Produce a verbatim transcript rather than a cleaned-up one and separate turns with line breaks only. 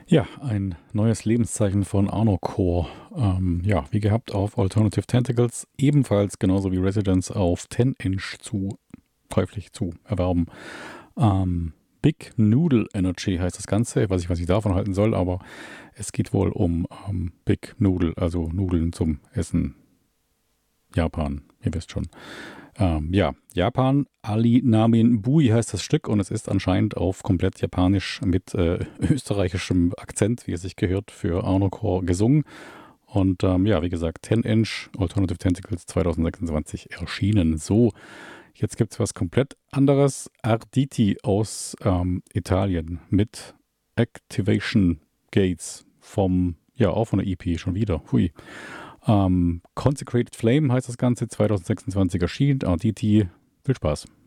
Ja, ein neues Lebenszeichen von Arno Core. Ähm, ja, wie gehabt auf Alternative Tentacles, ebenfalls genauso wie Residence auf zehn Inch zu käuflich zu erwerben. Ähm, Big Noodle Energy heißt das Ganze. Ich weiß nicht, was ich davon halten soll, aber es geht wohl um ähm, Big Noodle, also Nudeln zum Essen. Japan, ihr wisst schon. Ähm, ja, Japan, Ali Namin Bui heißt das Stück und es ist anscheinend auf komplett Japanisch mit äh, österreichischem Akzent, wie es sich gehört, für Arno Core gesungen. Und ähm, ja, wie gesagt, zehn Inch Alternative Tentacles zwanzig sechsundzwanzig erschienen. So, jetzt gibt es was komplett anderes. Arditi aus ähm, Italien mit Activation Gates vom, ja, auch von der E P schon wieder. Hui. Ähm, Consecrated Flame heißt das Ganze, zwanzig sechsundzwanzig erschienen. Arditi, viel Spaß.